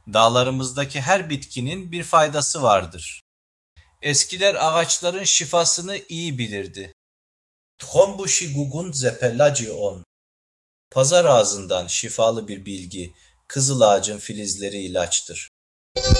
Dağlarımızdaki her bitkinin bir faydası vardır. Eskiler ağaçların şifasını iyi bilirdi. Trombushi gugun zepelaci on. Pazar ağzından şifalı bir bilgi, kızıl ağacın filizleri ilaçtır.